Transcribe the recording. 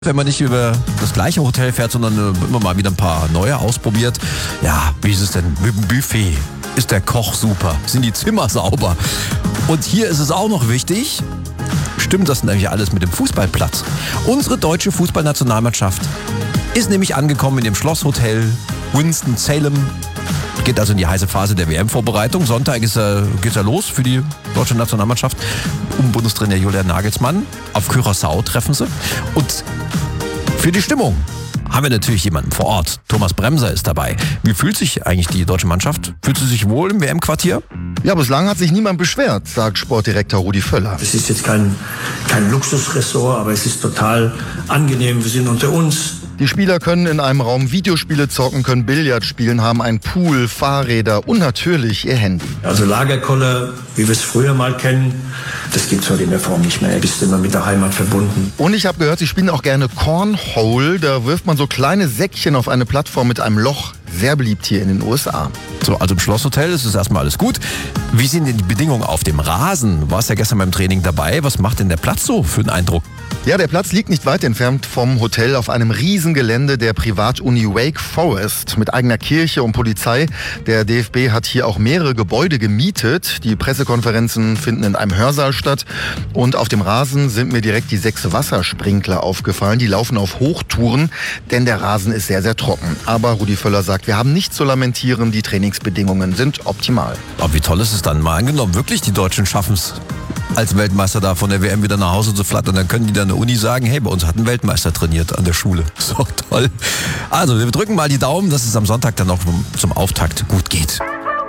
Wenn man nicht über das gleiche Hotel fährt, sondern immer mal wieder ein paar neue ausprobiert. Ja, wie ist es denn mit dem Buffet? Ist der Koch super? Sind die Zimmer sauber? Und hier ist es auch noch wichtig, stimmt das nämlich alles mit dem Fußballplatz? Unsere deutsche Fußballnationalmannschaft ist nämlich angekommen in dem Schlosshotel Winston-Salem. Geht also in die heiße Phase der WM-Vorbereitung. Sonntag geht's ja los für die deutsche Nationalmannschaft. Bundestrainer Julian Nagelsmann. Auf Curaçao treffen sie. Und für die Stimmung haben wir natürlich jemanden vor Ort. Thomas Bremser ist dabei. Wie fühlt sich eigentlich die deutsche Mannschaft? Fühlt sie sich wohl im WM-Quartier? Ja, bislang hat sich niemand beschwert, sagt Sportdirektor Rudi Völler. Es ist jetzt kein Luxusressort, aber es ist total angenehm. Wir sind unter uns. Die Spieler können in einem Raum Videospiele zocken, können Billard spielen, haben einen Pool, Fahrräder und natürlich ihr Handy. Also Lagerkoller, wie wir es früher mal kennen, das gibt es heute in der Form nicht mehr. Du bist immer mit der Heimat verbunden. Und ich habe gehört, sie spielen auch gerne Cornhole. Da wirft man so kleine Säckchen auf eine Plattform mit einem Loch. Sehr beliebt hier in den USA. So, also im Schlosshotel ist es erstmal alles gut. Wie sind denn die Bedingungen auf dem Rasen? Du warst ja gestern beim Training dabei. Was macht denn der Platz so für einen Eindruck? Ja, der Platz liegt nicht weit entfernt vom Hotel auf einem Riesengelände der Privatuni Wake Forest mit eigener Kirche und Polizei. Der DFB hat hier auch mehrere Gebäude gemietet. Die Pressekonferenzen finden in einem Hörsaal statt. Und auf dem Rasen sind mir direkt die 6 Wassersprinkler aufgefallen. Die laufen auf Hochtouren, denn der Rasen ist sehr, sehr trocken. Aber Rudi Völler sagt, wir haben nichts zu lamentieren. Die Trainingsbedingungen sind optimal. Aber wie toll ist es dann? Mal angenommen, wirklich die Deutschen schaffen es als Weltmeister da von der WM wieder nach Hause zu flattern. Dann können die dann an der Uni sagen, hey, bei uns hat ein Weltmeister trainiert an der Schule. So toll. Also, wir drücken mal die Daumen, dass es am Sonntag dann noch zum Auftakt gut geht.